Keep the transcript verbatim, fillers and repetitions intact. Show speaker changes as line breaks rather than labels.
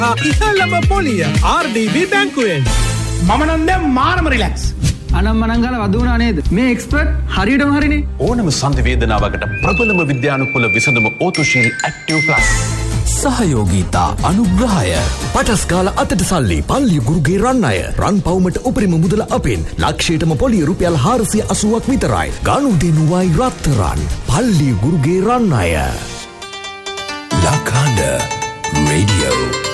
ඉහළම පොලිය ආර් ඩී බී බැංකුවෙන්.
මම නම් දැන් මාරම රිලැක්ස්.
අනම්මනංගල වදුනා නේද? මේ එක්ස්පර්ට් හරියටම හරිනේ.
ඕනම සන්ධි වේදනාවකට ප්‍රබලම විද්‍යානුකූල විසඳුම ඕතුශීල් ඇක්ටිව් ප්ලස්.
සහයෝගීතා අනුග්‍රහය පටස්කාල අතට සල්ලි පල්ලිය ගුරුගේ රන් අය රන් පවුමට උපරිම මුදල අපෙන් ලක්ෂයටම පොලිය රුපියල් හාරසිය අසුවක් විතරයි ගනුදෙනුවයි රත්තරන් පල්ලිය ගුරුගේ රන් අය. ලකාඩ රේඩියෝ